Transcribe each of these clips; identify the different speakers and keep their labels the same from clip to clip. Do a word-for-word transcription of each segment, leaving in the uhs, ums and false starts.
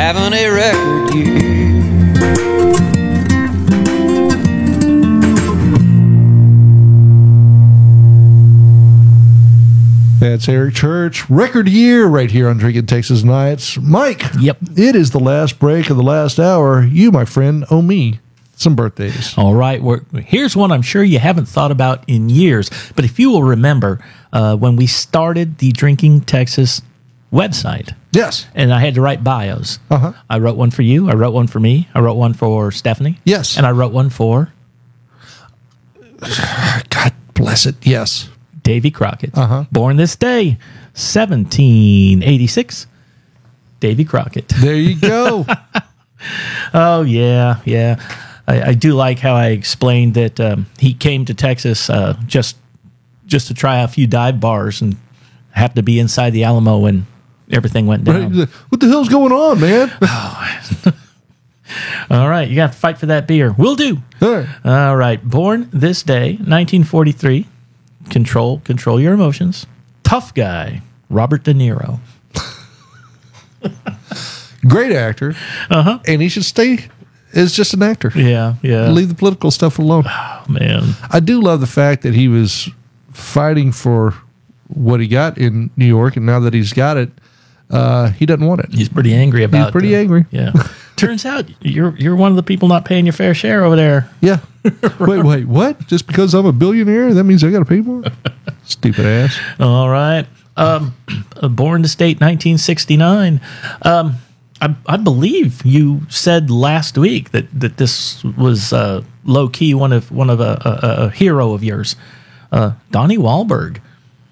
Speaker 1: having a record year.
Speaker 2: That's Eric Church. Record year right here on Drinking Texas Nights. Mike.
Speaker 3: Yep.
Speaker 2: It is the last break of the last hour. You, my friend, owe me some birthdays.
Speaker 3: All right. We're, here's one I'm sure you haven't thought about in years. But if you will remember, uh, when we started the Drinking Texas website.
Speaker 2: Yes.
Speaker 3: And I had to write bios.
Speaker 2: Uh-huh.
Speaker 3: I wrote one for you. I wrote one for me. I wrote one for Stephanie.
Speaker 2: Yes.
Speaker 3: And I wrote one for
Speaker 2: God bless it. Yes.
Speaker 3: Davy Crockett.
Speaker 2: Uh-huh.
Speaker 3: Born this day, seventeen eighty-six. Davy Crockett.
Speaker 2: There you go.
Speaker 3: Oh, yeah, yeah. I, I do like how I explained that um, he came to Texas uh, just just to try a few dive bars and happened to be inside the Alamo when everything went down.
Speaker 2: Right. What the hell's going on, man?
Speaker 3: All right, you got to fight for that beer. Will do.
Speaker 2: All right.
Speaker 3: All right. Born this day, nineteen forty-three. Control, control your emotions. Tough guy, Robert De Niro.
Speaker 2: Great actor.
Speaker 3: Uh-huh.
Speaker 2: And he should stay as just an actor.
Speaker 3: Yeah, yeah.
Speaker 2: Leave the political stuff alone.
Speaker 3: Oh, man.
Speaker 2: I do love the fact that he was fighting for what he got in New York, and now that he's got it, uh, he doesn't want it.
Speaker 3: He's pretty angry about it.
Speaker 2: He's pretty
Speaker 3: uh,
Speaker 2: angry.
Speaker 3: Yeah. Turns out you're you're one of the people not paying your fair share over there.
Speaker 2: Yeah. Wait, wait, what? Just because I'm a billionaire, that means I got to pay more? Stupid ass.
Speaker 3: All right. Um, born to state nineteen sixty-nine. Um, I, I believe you said last week that, that this was uh, low key one of one of a, a, a hero of yours, uh, Donnie Wahlberg.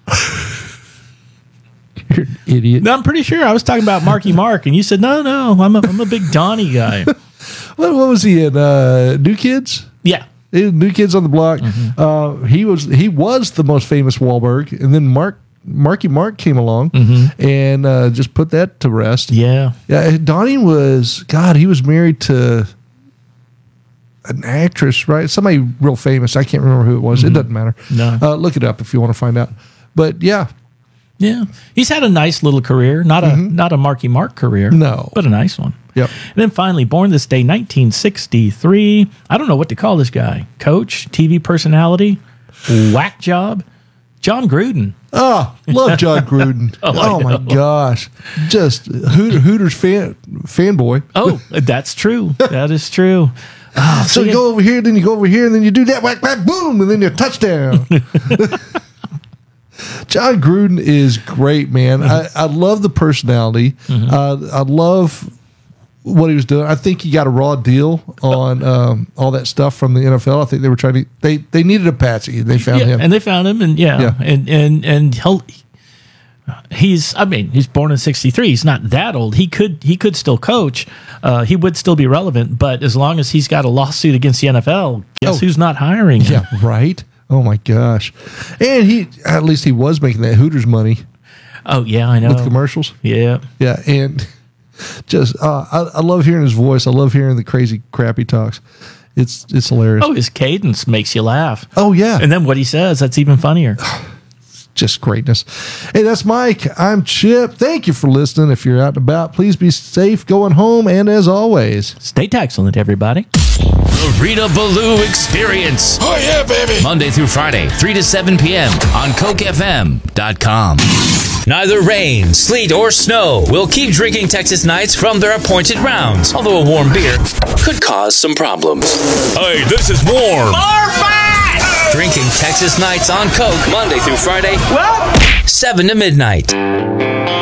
Speaker 2: You're an idiot.
Speaker 3: No, I'm pretty sure I was talking about Marky Mark, and you said no, no, I'm a I'm a big Donnie guy.
Speaker 2: What, what was he in? Uh, New Kids?
Speaker 3: Yeah.
Speaker 2: New Kids on the Block.
Speaker 3: Mm-hmm.
Speaker 2: Uh, he was he was the most famous Wahlberg, and then Mark Marky Mark came along
Speaker 3: Mm-hmm.
Speaker 2: and uh, just put that to rest.
Speaker 3: Yeah.
Speaker 2: Yeah, Donnie was God. He was married to an actress, right? Somebody real famous. I can't remember who it was.
Speaker 3: Mm-hmm.
Speaker 2: It doesn't matter.
Speaker 3: No.
Speaker 2: Uh, look it up if you want to find out. But yeah,
Speaker 3: Yeah. He's had a nice little career, not a not a Marky Mark career.
Speaker 2: No.
Speaker 3: But a nice one.
Speaker 2: yep.
Speaker 3: And then finally, born this day, nineteen sixty-three. I don't know what to call this guy. Coach, T V personality, whack job, John Gruden.
Speaker 2: Oh, love John Gruden.
Speaker 3: Oh, I
Speaker 2: oh my
Speaker 3: know.
Speaker 2: gosh, just Hoot- Hooters fan fanboy.
Speaker 3: Oh, that's true. That is true. Oh,
Speaker 2: So you go over here, then you go over here, and then you do that, whack, whack, boom, and then you're touchdown. John Gruden is great, man. I, I love the personality.
Speaker 3: Mm-hmm.
Speaker 2: Uh, I love what he was doing. I think he got a raw deal on um, all that stuff from the N F L. I think they were trying to they they needed a patsy. They found
Speaker 3: yeah,
Speaker 2: him,
Speaker 3: and they found him, and yeah,
Speaker 2: Yeah.
Speaker 3: and and and he'll. He's, I mean, he's born in sixty-three. He's not that old. He could, he could still coach. Uh, he would still be relevant. But as long as he's got a lawsuit against the N F L, guess
Speaker 2: Oh.
Speaker 3: who's not hiring him?
Speaker 2: yeah, right. Oh my gosh, and he at least he was making that Hooters money
Speaker 3: Oh yeah, I know.
Speaker 2: with commercials.
Speaker 3: Yeah.
Speaker 2: Yeah, and just uh, I, I love hearing his voice. I love hearing the crazy crap he talks. It's it's hilarious.
Speaker 3: Oh, his cadence makes you laugh.
Speaker 2: Oh yeah,
Speaker 3: And then what he says, that's even funnier.
Speaker 2: just greatness. Hey, that's Mike. I'm Chip. Thank you for listening. If you're out and about, please be safe going home. And as always,
Speaker 3: Stay excellent, everybody.
Speaker 4: The Rita Ballou Experience.
Speaker 5: Oh, yeah, baby.
Speaker 4: Monday through Friday, three to seven p.m. on coke f m dot com. Neither rain, sleet, or snow will keep Drinking Texas Nights from their appointed rounds, although a warm beer could cause some problems.
Speaker 5: Hey, this is warm.
Speaker 4: Drinking Texas Nights on Coke, Monday through Friday, seven to midnight.